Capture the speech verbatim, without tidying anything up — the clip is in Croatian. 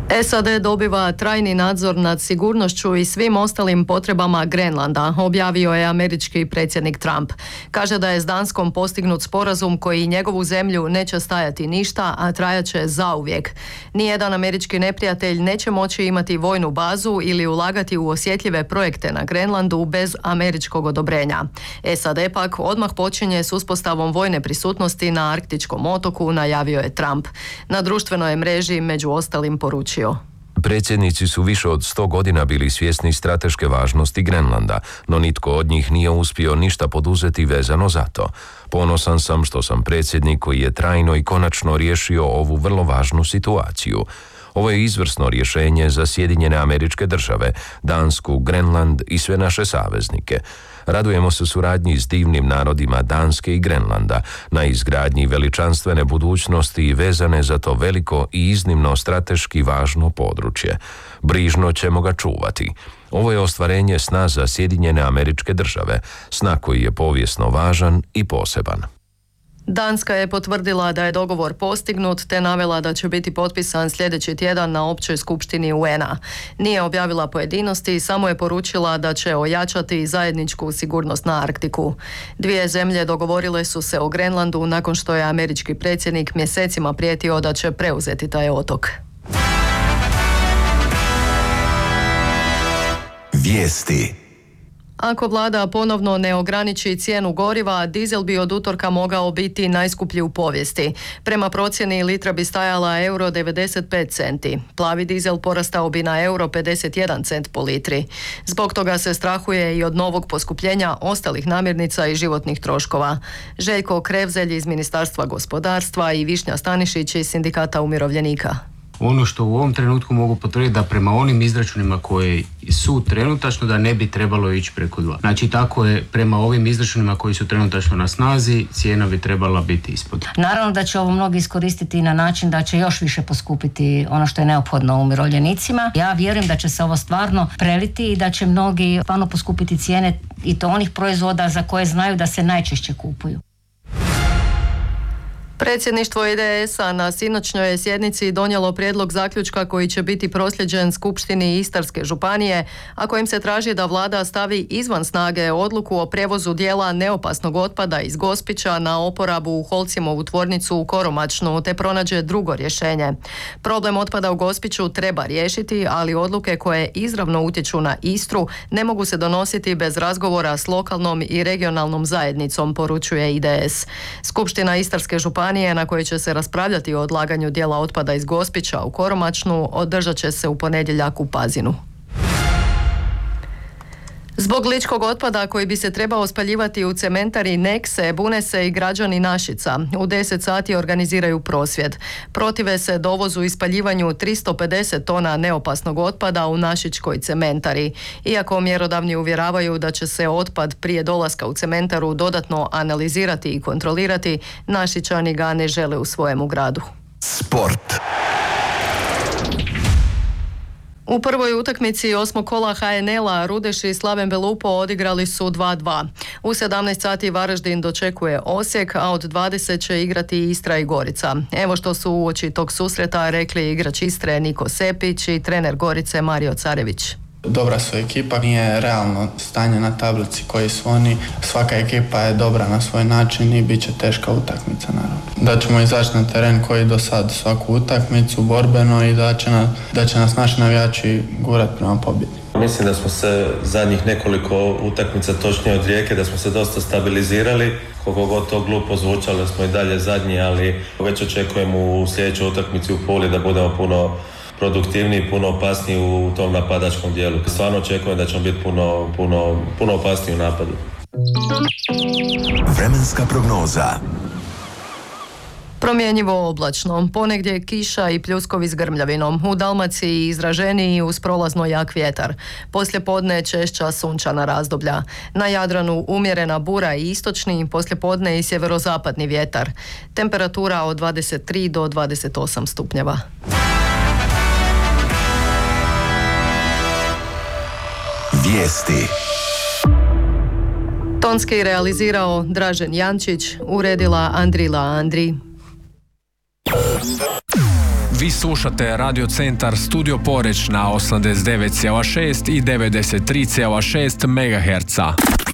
S A D dobiva trajni nadzor nad sigurnošću i svim ostalim potrebama Grenlanda, objavio je američki predsjednik Trump. Kaže da je s Danskom postignut sporazum koji njegovu zemlju neće stajati ništa, a trajaće zauvijek. Nijedan američki neprijatelj neće moći imati vojnu bazu ili ulagati u osjetljive projekte na Grenlandu bez američkog odobrenja. S A D pak odmah počinje s uspostavom vojne prisutnosti na arktičkom otoku, najavio je Trump. Na društvenoj mreži među ostalim poručio: Predsjednici su više od sto godina bili svjesni strateške važnosti Grenlanda, no nitko od njih nije uspio ništa poduzeti vezano za to. Ponosan sam što sam predsjednik koji je trajno i konačno riješio ovu vrlo važnu situaciju. Ovo je izvrsno rješenje za Sjedinjene Američke Države, Dansku, Grenland i sve naše saveznike. Radujemo se suradnji s divnim narodima Danske i Grenlanda na izgradnji veličanstvene budućnosti i vezane za to veliko i iznimno strateški važno područje. Brižno ćemo ga čuvati. Ovo je ostvarenje sna za Sjedinjene Američke Države, sna koji je povijesno važan i poseban. Danska je potvrdila da je dogovor postignut te navela da će biti potpisan sljedeći tjedan na općoj skupštini U N-a. Nije objavila pojedinosti, samo je poručila da će ojačati zajedničku sigurnost na Arktiku. Dvije zemlje dogovorile su se o Grenlandu nakon što je američki predsjednik mjesecima prijetio da će preuzeti taj otok. Vijesti. Ako vlada ponovno ne ograniči cijenu goriva, dizel bi od utorka mogao biti najskuplji u povijesti. Prema procjeni litra bi stajala euro devedeset pet centi. Plavi dizel porastao bi na euro pedeset jedan cent po litri. Zbog toga se strahuje i od novog poskupljenja ostalih namirnica i životnih troškova. Željko Krevzelj iz Ministarstva gospodarstva i Višnja Stanišić iz Sindikata umirovljenika. Ono što u ovom trenutku mogu potvrditi da prema onim izračunima koji su trenutačno da ne bi trebalo ići preko dva. Znači tako je prema ovim izračunima koji su trenutačno na snazi, cijena bi trebala biti ispod. Naravno da će ovo mnogi iskoristiti na način da će još više poskupiti ono što je neophodno umirovljenicima. Ja vjerujem da će se ovo stvarno preliti i da će mnogi stvarno poskupiti cijene i to onih proizvoda za koje znaju da se najčešće kupuju. Predsjedništvo I D S-a na sinoćnjoj sjednici donijelo prijedlog zaključka koji će biti prosljeđen Skupštini Istarske županije, a kojim se traži da vlada stavi izvan snage odluku o prijevozu dijela neopasnog otpada iz Gospića na oporabu u Holcimovu tvornicu u Koromačnu, te pronađe drugo rješenje. Problem otpada u Gospiću treba riješiti, ali odluke koje izravno utječu na Istru ne mogu se donositi bez razgovora s lokalnom i regionalnom zajednicom, poručuje I D S. Skupština Istarske županije na kojoj će se raspravljati o odlaganju dijela otpada iz Gospića u Koromačnu održat će se u ponedjeljak u Pazinu. Zbog ličkog otpada koji bi se trebao spaljivati u cementari Nekse, bune se i građani Našica. U deset sati organiziraju prosvjed. Protive se dovozu i spaljivanju tristo pedeset tona neopasnog otpada u našičkoj cementari. Iako mjerodavni uvjeravaju da će se otpad prije dolaska u cementaru dodatno analizirati i kontrolirati, Našičani ga ne žele u svojemu gradu. Sport. U prvoj utakmici osmog kola H N L-a Rudeš i Slaven Belupo odigrali su dva dva. U sedamnaest sati Varaždin dočekuje Osijek, a od dvadeset će igrati Istra i Gorica. Evo što su uoči tog susreta rekli igrač Istre Niko Sepić i trener Gorice Mario Carević. Dobra su ekipa, nije realno stanje na tablici koji su oni. Svaka ekipa je dobra na svoj način i bit će teška utakmica, naravno. Da ćemo izaći na teren koji do sad svaku utakmicu borbeno i da će, na, da će nas naši navijači gurati prema pobjedi. Mislim da smo se zadnjih nekoliko utakmica, točnije od Rijeke, da smo se dosta stabilizirali. Koliko god to glupo zvučalo, smo i dalje zadnji, ali već očekujemo u sljedećoj utakmici u Puli da budemo puno produktivniji, puno opasniji u tom napadačkom dijelu. Stvarno očekujem da ćemo biti puno, puno, puno opasniji u napadu. Vremenska prognoza. Promjenjivo oblačno, ponegdje kiša i pljuskovi s grmljavinom, u Dalmaciji izraženiji uz prolazno jak vjetar. Poslijepodne češća sunčana razdoblja. Na Jadranu umjerena bura i istočni, poslijepodne i sjeverozapadni vjetar. Temperatura od dvadeset tri do dvadeset osam stupnjeva. Vijesti. Tonski realizirao Dražen Jančić, uredila Andrila Andri. Vi slušate Radio Centar Studio Poreć na osamdeset devet zarez šest i devedeset tri zarez šest megaherca.